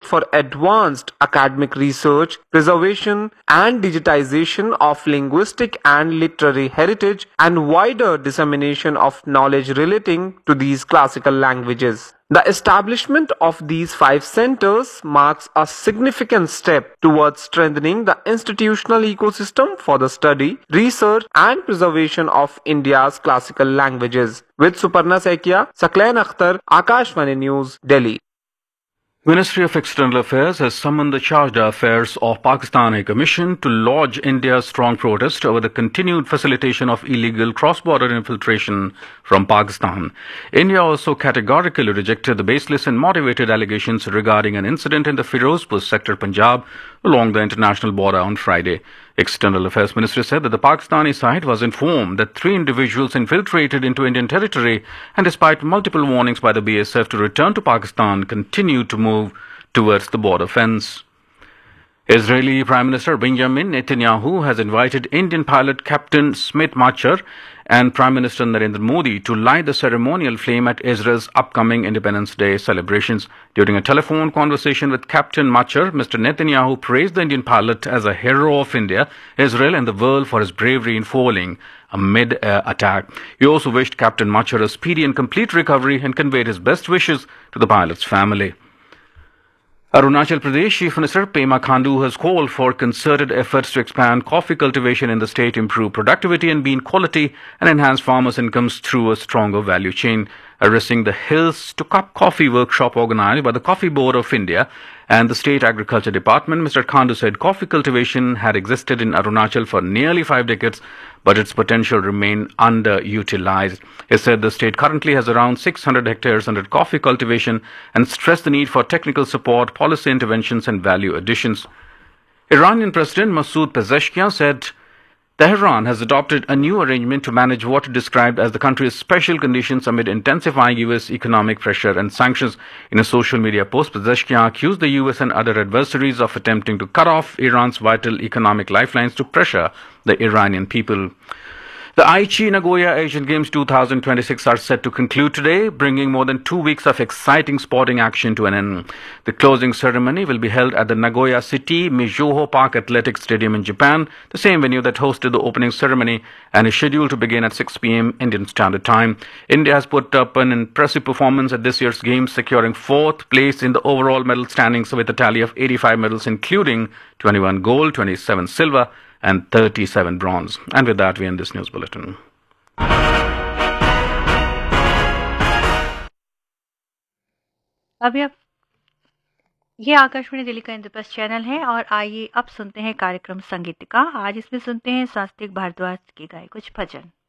for advanced academic research, preservation and digitization of linguistic and literary heritage, and wider dissemination of knowledge relating to these classical languages. The establishment of these 5 centers marks a significant step towards strengthening the institutional ecosystem for the study, research and preservation of India's classical languages. With Suparna Saikia, Sakleen Akhtar, Akashvani News, Delhi. Ministry of External Affairs has summoned the Chargé d'Affaires of Pakistan High Commission to lodge India's strong protest over the continued facilitation of illegal cross-border infiltration from Pakistan. India also categorically rejected the baseless and motivated allegations regarding an incident in the Firozpur sector, Punjab, along the international border on Friday. External Affairs Ministry said that the Pakistani side was informed that 3 individuals infiltrated into Indian territory and, despite multiple warnings by the BSF to return to Pakistan, continued to move towards the border fence. Israeli Prime Minister Benjamin Netanyahu has invited Indian pilot Captain Smit Machar and Prime Minister Narendra Modi to light the ceremonial flame at Israel's upcoming Independence Day celebrations. During a telephone conversation with Captain Machar, Mr. Netanyahu praised the Indian pilot as a hero of India, Israel and the world for his bravery in foiling a mid-air attack. He also wished Captain Machar a speedy and complete recovery and conveyed his best wishes to the pilot's family. Arunachal Pradesh Chief Minister Pema Khandu has called for concerted efforts to expand coffee cultivation in the state, improve productivity and bean quality, and enhance farmers' incomes through a stronger value chain. Addressing the Hills to Cup Coffee workshop organized by the Coffee Board of India and the State Agriculture Department, Mr. Khandu said coffee cultivation had existed in Arunachal for nearly 5 decades, but its potential remained underutilized. He said the state currently has around 600 hectares under coffee cultivation and stressed the need for technical support, policy interventions and value additions. Iranian President Masoud Pezeshkian said Tehran has adopted a new arrangement to manage what it described as the country's special conditions amid intensifying U.S. economic pressure and sanctions. In a social media post, Pezeshkian accused the U.S. and other adversaries of attempting to cut off Iran's vital economic lifelines to pressure the Iranian people. The Aichi Nagoya Asian Games 2026 are set to conclude today, bringing more than 2 weeks of exciting sporting action to an end. The closing ceremony will be held at the Nagoya City Mizuho Park Athletics Stadium in Japan, the same venue that hosted the opening ceremony, and is scheduled to begin at 6 p.m. Indian Standard Time. India has put up an impressive performance at this year's Games, securing 4th place in the overall medal standings with a tally of 85 medals, including 21 gold, 27 silver, and 37 bronze. And with that, we end this news bulletin. अभी आप ये आकाशवाणी दिल्ली का Indraprastha channel है और आइए अब सुनते हैं कार्यक्रम संगीतिका। आज इसमें सुनते हैं स्वास्तिक भारद्वाज के गाए कुछ भजन।